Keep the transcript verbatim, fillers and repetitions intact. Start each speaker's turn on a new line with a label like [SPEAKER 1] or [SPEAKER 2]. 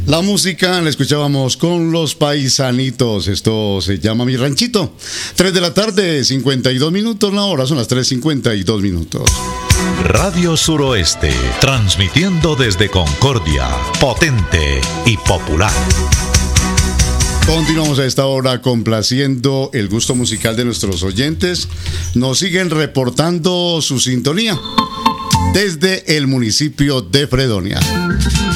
[SPEAKER 1] La música la escuchábamos con Los Paisanitos. Esto se llama Mi Ranchito. tres de la tarde, cincuenta y dos minutos. La hora son las tres cincuenta y dos minutos.
[SPEAKER 2] Radio Suroeste, transmitiendo desde Concordia, potente y popular.
[SPEAKER 1] Continuamos a esta hora complaciendo el gusto musical de nuestros oyentes. Nos siguen reportando su sintonía desde el municipio de Fredonia.